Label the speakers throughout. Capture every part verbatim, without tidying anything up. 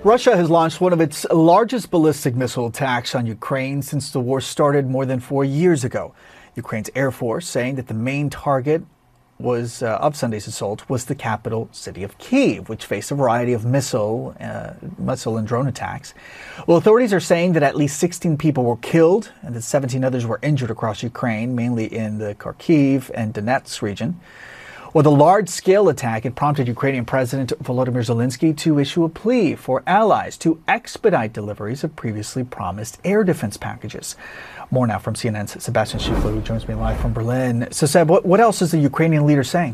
Speaker 1: Russia has launched one of its largest ballistic missile attacks on Ukraine since the war started more than four years ago. Ukraine's Air Force saying that the main target was uh, of Sunday's assault was the capital city of Kyiv, which faced a variety of missile, uh, missile and drone attacks. Well, authorities are saying that at least sixteen people were killed and that seventeen others were injured across Ukraine, mainly in the Kharkiv and Donetsk region. Well, the large-scale attack had prompted Ukrainian President Volodymyr Zelensky to issue a plea for allies to expedite deliveries of previously promised air defense packages. More now from C N N's Sebastian Schufler, who joins me live from Berlin. So, Seb, what, what else is the Ukrainian leader saying?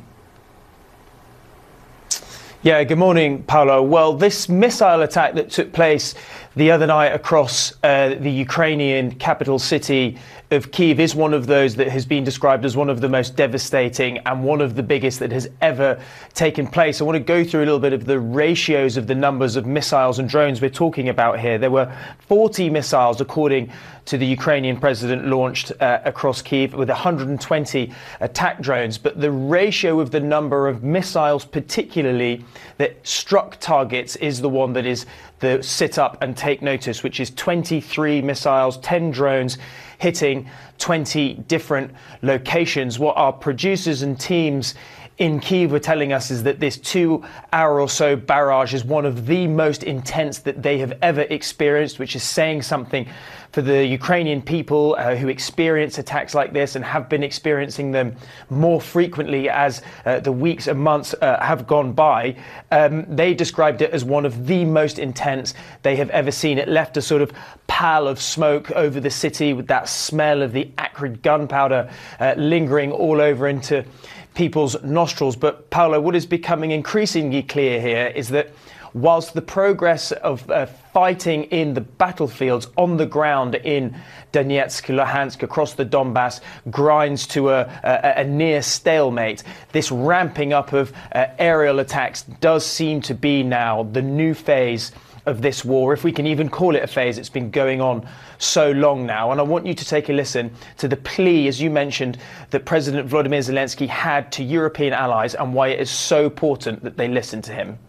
Speaker 2: Yeah, good morning, Paolo. Well, this missile attack that took place the other night across uh, the Ukrainian capital city of Kyiv is one of those that has been described as one of the most devastating and one of the biggest that has ever taken place. I want to go through a little bit of the ratios of the numbers of missiles and drones we're talking about here. There were forty missiles, according to the Ukrainian president, launched uh, across Kyiv with one hundred twenty attack drones. But the ratio of the number of missiles, particularly that struck targets, is the one that is the sit up and take notice, which is twenty-three missiles, ten drones hitting twenty different locations. What our producers and teams in Kyiv were telling us is that this two hour or so barrage is one of the most intense that they have ever experienced, which is saying something for the Ukrainian people uh, who experience attacks like this and have been experiencing them more frequently as uh, the weeks and months uh, have gone by. Um, they described it as one of the most intense they have ever seen. It left a sort of pall of smoke over the city with that smell of the acrid gunpowder uh, lingering all over into people's nostrils. But Paolo, what is becoming increasingly clear here is that whilst the progress of uh, fighting in the battlefields on the ground in Donetsk, Luhansk, across the Donbass grinds to a, a, a near stalemate, this ramping up of uh, aerial attacks does seem to be now the new phase of this war, if we can even call it a phase. It's been going on so long now. And I want you to take a listen to the plea, as you mentioned, that President Volodymyr Zelensky had to European allies and why it is so important that they listen to him.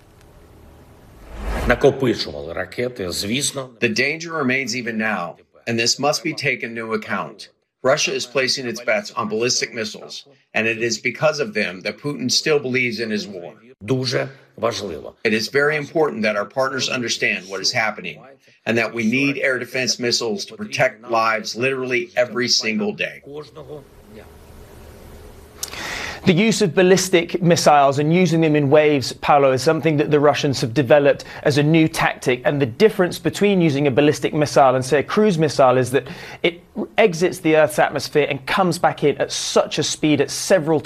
Speaker 3: The danger remains even now, and this must be taken into account. Russia is placing its bets on ballistic missiles, and it is because of them that Putin still believes in his war. It is very important that our partners understand what is happening and that we need air defense missiles to protect lives literally every single day.
Speaker 2: The use of ballistic missiles and using them in waves, Paolo, is something that the Russians have developed as a new tactic. And the difference between using a ballistic missile and, say, a cruise missile is that it exits the Earth's atmosphere and comes back in at such a speed at several